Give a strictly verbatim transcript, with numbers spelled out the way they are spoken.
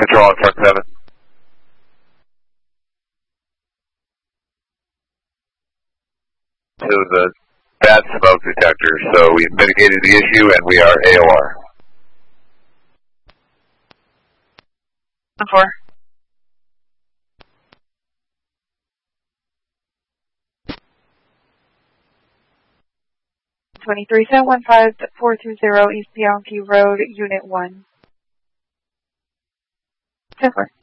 Control on truck seven. To the bad smoke detector, so we've mitigated the issue and we are A O R. Four. Twenty-three seven one five four two zero East Bianchi Road, Unit One. Ten four.